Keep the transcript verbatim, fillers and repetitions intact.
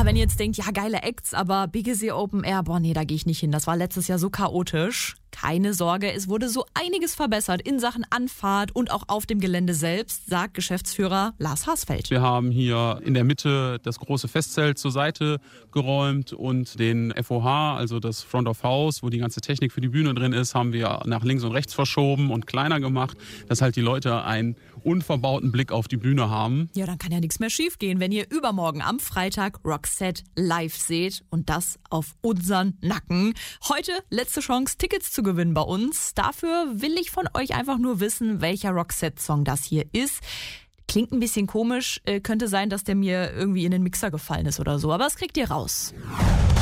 wenn ihr jetzt denkt, ja, geile Acts, aber Biggesee Open Air, boah, nee, da gehe ich nicht hin. Das war letztes Jahr so chaotisch. Keine Sorge, es wurde so einiges verbessert in Sachen Anfahrt und auch auf dem Gelände selbst, sagt Geschäftsführer Lars Haßfeld. Wir haben hier in der Mitte das große Festzelt zur Seite geräumt und den F O H, also das Front of House, wo die ganze Technik für die Bühne drin ist, haben wir nach links und rechts verschoben und kleiner gemacht, dass halt die Leute einen unverbauten Blick auf die Bühne haben. Ja, dann kann ja nichts mehr schief gehen, wenn ihr übermorgen am Freitag Roxette live seht und das auf unseren Nacken. Heute letzte Chance, Tickets zu gewinnen bei uns. Dafür will ich von euch einfach nur wissen, welcher Roxette-Song das hier ist. Klingt ein bisschen komisch, könnte sein, dass der mir irgendwie in den Mixer gefallen ist oder so, aber das kriegt ihr raus.